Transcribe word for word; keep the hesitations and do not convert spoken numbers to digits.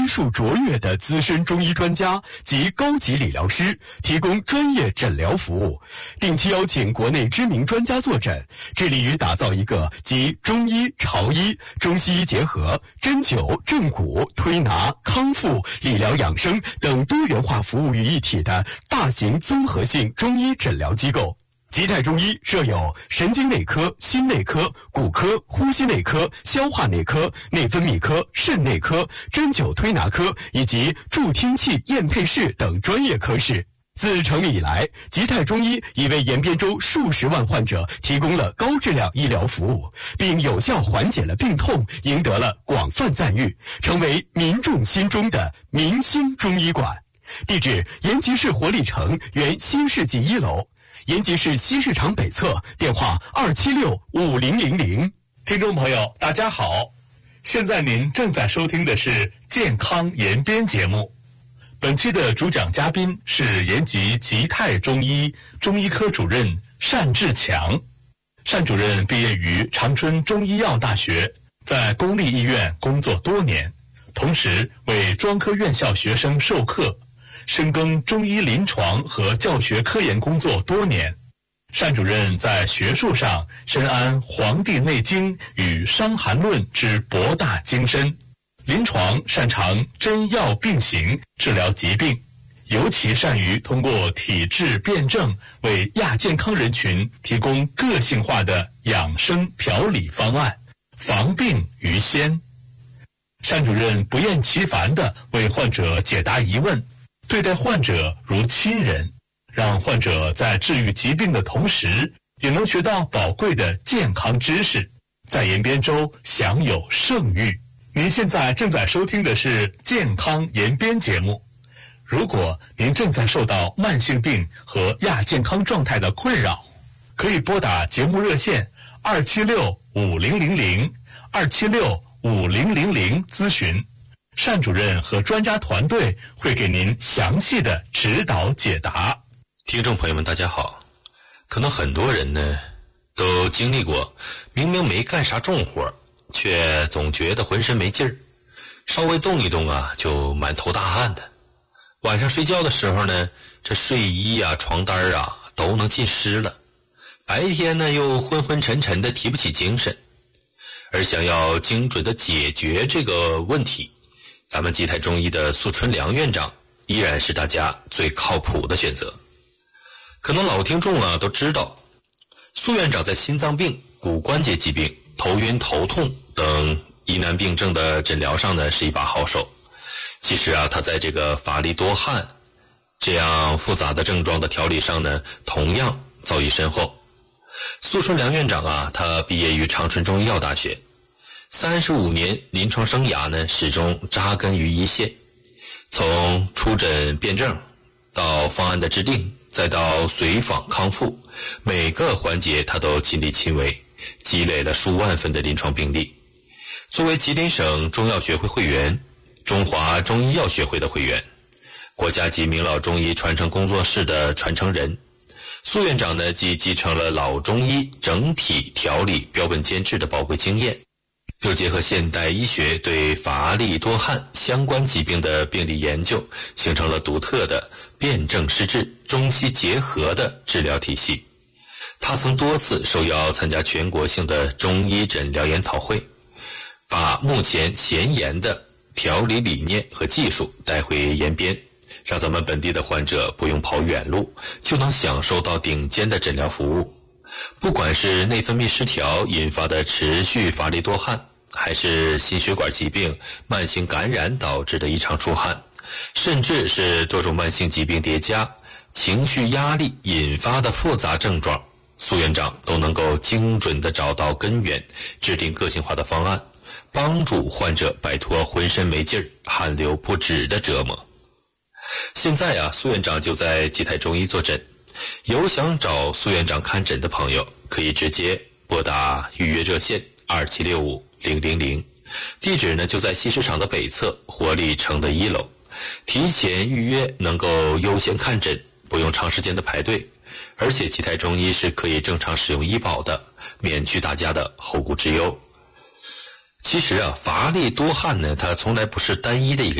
医术卓越的资深中医专家及高级理疗师，提供专业诊疗服务，定期邀请国内知名专家坐诊，致力于打造一个集中医、潮医、中西医结合、针灸、正骨、推拿、康复、理疗养生等多元化服务于一体的大型综合性中医诊疗机构。吉泰中医设有神经内科、心内科、骨科、呼吸内科、消化内科、内分泌科、肾内科、针灸推拿科以及助听器验配室等专业科室。自成立以来，吉泰中医已为延边州数十万患者提供了高质量医疗服务，并有效缓解了病痛，赢得了广泛赞誉，成为民众心中的明星中医馆。地址：延吉市活力城原新世纪一楼。延吉市西市场北侧，电话二七六五零零零。 听众朋友，大家好，现在您正在收听的是健康延边节目。本期的主讲嘉宾是延吉吉泰中医中医科主任单志强。单主任毕业于长春中医药大学，在公立医院工作多年，同时为专科院校学生授课，深耕中医临床和教学科研工作多年。单主任在学术上深谙《黄帝内经》与《伤寒论》之博大精深，临床擅长针药并行治疗疾病，尤其善于通过体质辩证为亚健康人群提供个性化的养生调理方案，防病于先。单主任不厌其烦地为患者解答疑问，对待患者如亲人，让患者在治愈疾病的同时，也能学到宝贵的健康知识，在延边州享有盛誉。您现在正在收听的是健康延边节目。如果您正在受到慢性病和亚健康状态的困扰，可以拨打节目热线二七六五零零零二七六五零零零咨询。单主任和专家团队会给您详细的指导解答。 听众朋友们大家好，可能很多人呢都经历过明明没干啥重活，却总觉得浑身没劲儿，稍微动一动啊就满头大汗的。晚上睡觉的时候呢，这睡衣啊床单啊都能浸湿了，白天呢又昏昏沉沉的提不起精神。而想要精准的解决这个问题，咱们吉泰中医的苏春良院长依然是大家最靠谱的选择。可能老听众啊都知道，苏院长在心脏病、骨关节疾病、头晕头痛等疑难病症的诊疗上呢是一把好手。其实啊，他在这个乏力多汗这样复杂的症状的调理上呢，同样造诣深厚。苏春良院长啊，他毕业于长春中医药大学，三十五年临床生涯呢，始终扎根于一线。从出诊辩证到方案的制定，再到随访康复，每个环节他都亲力亲为，积累了数万份的临床病例。作为吉林省中药学会会员、中华中医药学会的会员、国家级名老中医传承工作室的传承人，苏院长呢既继承了老中医整体调理标本兼治的宝贵经验，又结合现代医学对乏力多汗相关疾病的病理研究，形成了独特的辨证施治、中西结合的治疗体系。他曾多次受邀参加全国性的中医诊疗研讨会，把目前前沿的调理理念和技术带回延边，让咱们本地的患者不用跑远路，就能享受到顶尖的诊疗服务。不管是内分泌失调引发的持续乏力多汗，还是心血管疾病、慢性感染导致的异常出汗，甚至是多种慢性疾病叠加、情绪压力引发的复杂症状，苏院长都能够精准地找到根源，制定个性化的方案，帮助患者摆脱浑身没劲儿、汗流不止的折磨。现在啊，苏院长就在吉泰中医坐诊，有想找苏院长看诊的朋友，可以直接拨打预约热线二七六五零零零，地址呢就在西市场的北侧活力城的一楼。提前预约能够优先看诊，不用长时间的排队，而且吉泰中医是可以正常使用医保的，免去大家的后顾之忧。其实啊，乏力多汗呢，它从来不是单一的一个